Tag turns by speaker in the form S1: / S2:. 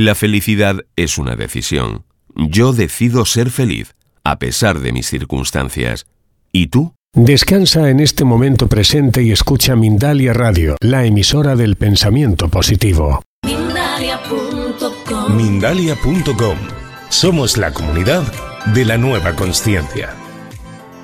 S1: La felicidad es una decisión. Yo decido ser feliz, a pesar de mis circunstancias. ¿Y tú?
S2: Descansa en este momento presente y escucha Mindalia Radio, la emisora del pensamiento positivo.
S3: Mindalia.com. Somos la comunidad de la nueva consciencia.